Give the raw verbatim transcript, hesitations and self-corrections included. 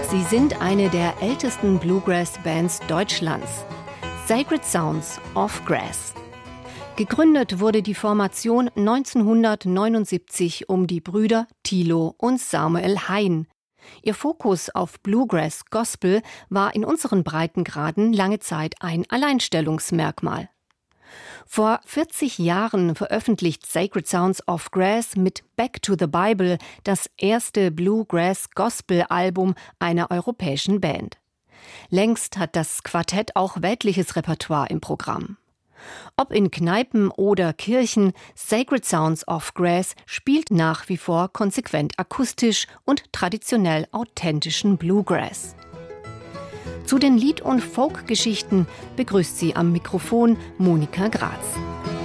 Sie sind eine der ältesten Bluegrass-Bands Deutschlands. Sacred Sounds of Grass. Gegründet wurde die Formation neunzehnhundertneunundsiebzig um die Brüder Thilo und Samuel Hein. Ihr Fokus auf Bluegrass Gospel war in unseren Breitengraden lange Zeit ein Alleinstellungsmerkmal. Vor vierzig Jahren veröffentlicht Sacred Sounds of Grass mit Back to the Bible das erste Bluegrass-Gospel-Album einer europäischen Band. Längst hat das Quartett auch weltliches Repertoire im Programm. Ob in Kneipen oder Kirchen, Sacred Sounds of Grass spielt nach wie vor konsequent akustisch und traditionell authentischen Bluegrass. Zu den Lied- und Folkgeschichten begrüßt sie am Mikrofon Monika Graz.